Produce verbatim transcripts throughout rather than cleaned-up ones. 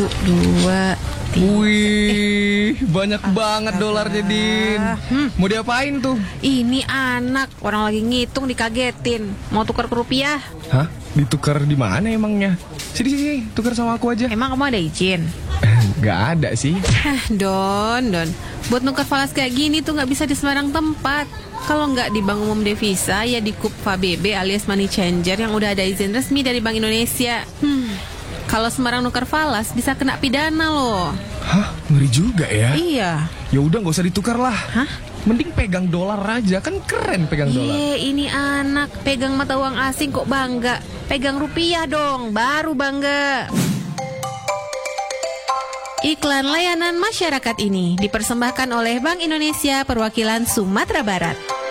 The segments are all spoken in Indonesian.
Satu, dua, tiga. Wih, banyak Astaga. banget dolarnya, Din. Hmm. Mau diapain tuh? Ini anak, orang lagi ngitung dikagetin. Mau tukar ke rupiah? Hah? Ditukar di mana emangnya? Sini, sini, sini, tukar sama aku aja. Emang kamu ada izin? Gak ada sih. Hah, Don, Don. Buat nukar falas kayak gini tuh nggak bisa di sembarang tempat. Kalau nggak di Bank Umum Devisa, ya di KUPFA B B alias Money Changer yang udah ada izin resmi dari Bank Indonesia. Hmm. Kalau sembarang nukar falas bisa kena pidana loh. Hah? Ngeri juga ya? Iya. Ya udah nggak usah ditukar lah. Hah? Mending pegang dolar aja, kan keren pegang dolar. Iya, ini anak pegang mata uang asing kok bangga. Pegang rupiah dong, baru bangga. Iklan layanan masyarakat ini dipersembahkan oleh Bank Indonesia Perwakilan Sumatera Barat.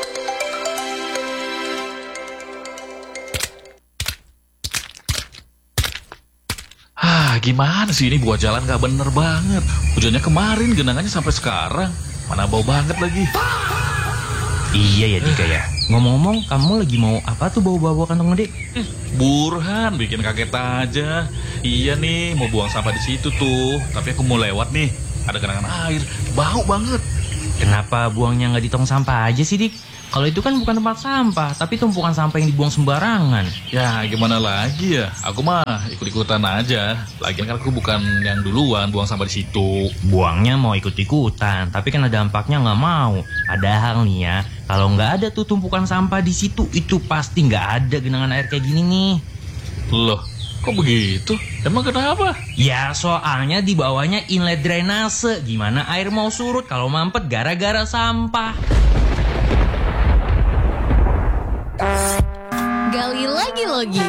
Ah, gimana sih ini buat jalan gak bener banget. Hujannya kemarin, genangannya sampai sekarang. Mana bau banget lagi. Iya ya Dika ya. Ngomong-ngomong, kamu lagi mau apa tuh bawa-bawa kantong gede? Hmm, Burhan, bikin kaget aja. Iya nih, mau buang sampah di situ tuh. Tapi aku mau lewat nih, ada genangan air, bau banget. Kenapa buangnya nggak di tong sampah aja sih Dik? Kalau itu kan bukan tempat sampah, tapi tumpukan sampah yang dibuang sembarangan. Ya gimana lagi ya, aku mah ikut-ikutan aja. Lagian kan aku bukan yang duluan buang sampah di situ. Buangnya mau ikut-ikutan, tapi kan ada dampaknya nggak mau. Padahal nih ya, kalau nggak ada tuh tumpukan sampah di situ, itu pasti nggak ada genangan air kayak gini nih. Loh, kok begitu? Emang kenapa? Ya soalnya di bawahnya inlet drainase. Gimana air mau surut kalau mampet gara-gara sampah? Gali lagi logi.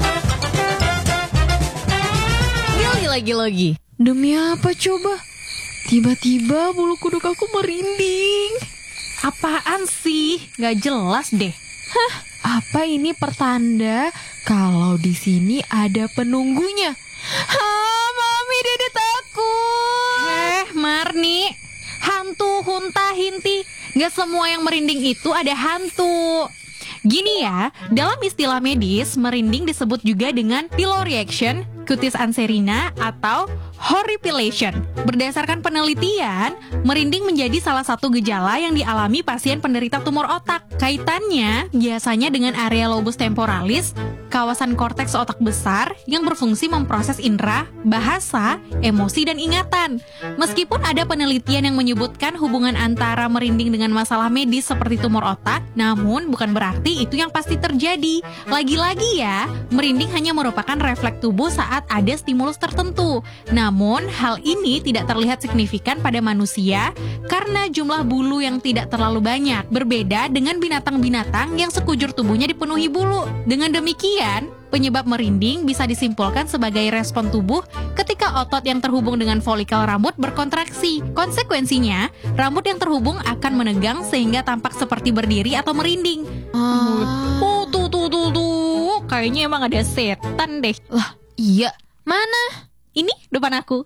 Gali lagi logi. Demi apa coba? Tiba-tiba bulu kuduk aku merinding. Apaan sih? Gak jelas deh. Hah? Apa ini pertanda kalau di sini ada penunggunya? Hah, Mami, Dede takut. Eh, Marni, hantu hunta hinti. Gak semua yang merinding itu ada hantu. Gini ya, dalam istilah medis, merinding disebut juga dengan piloreaction, cutis anserina, atau horripilation. Berdasarkan penelitian, merinding menjadi salah satu gejala yang dialami pasien penderita tumor otak. Kaitannya biasanya dengan area lobus temporalis, kawasan korteks otak besar yang berfungsi memproses indera, bahasa, emosi, dan ingatan. Meskipun ada penelitian yang menyebutkan hubungan antara merinding dengan masalah medis seperti tumor otak, namun bukan berarti itu yang pasti terjadi. Lagi-lagi ya, merinding hanya merupakan refleks tubuh saat ada stimulus tertentu. Namun, hal ini tidak terlihat signifikan pada manusia karena jumlah bulu yang tidak terlalu banyak, berbeda dengan binatang-binatang yang sekujur tubuhnya dipenuhi bulu. Dengan demikian, penyebab merinding bisa disimpulkan sebagai respon tubuh ketika otot yang terhubung dengan folikel rambut berkontraksi. Konsekuensinya, rambut yang terhubung akan menegang sehingga tampak seperti berdiri atau merinding. Oh, tuh, tuh, tuh, tuh. Kayaknya emang ada setan deh. Lah, iya. Mana? Ini depan aku.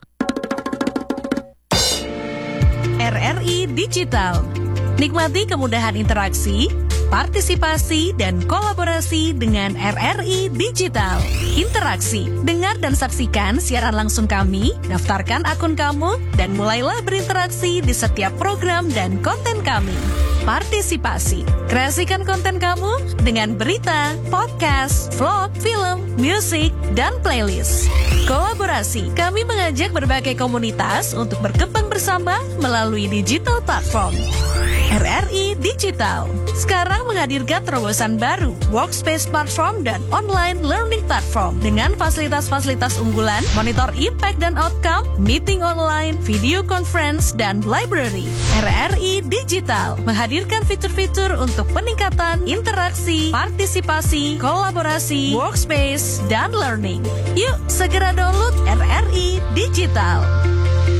R R I Digital. Nikmati kemudahan interaksi, partisipasi, dan kolaborasi dengan R R I Digital. Interaksi, dengar dan saksikan siaran langsung kami, daftarkan akun kamu, dan mulailah berinteraksi di setiap program dan konten kami. Partisipasi, kreasikan konten kamu dengan berita, podcast, vlog, film, musik, dan playlist. Kolaborasi, kami mengajak berbagai komunitas untuk berkembang bersama melalui digital platform. R R I Digital sekarang menghadirkan terobosan baru, workspace platform dan online learning platform dengan fasilitas-fasilitas unggulan, monitor impact dan outcome, meeting online, video conference, dan library. R R I Digital menghadirkan fitur-fitur untuk peningkatan interaksi, partisipasi, kolaborasi, workspace, dan learning. Yuk segera download R R I Digital.